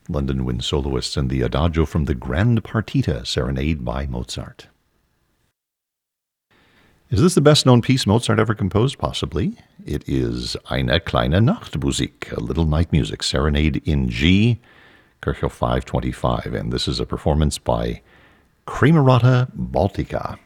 London Wind Soloists and the Adagio from the Grand Partita, Serenade by Mozart. Is this the best-known piece Mozart ever composed? Possibly. It is Eine kleine Nachtmusik, a little night music, Serenade in G, Kirchhoff 525, and this is a performance by Kremerata Baltica.